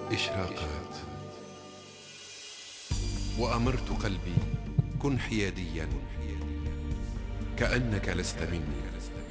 إشراقات. وأمرت قلبي كن حياديا كأنك لست مني،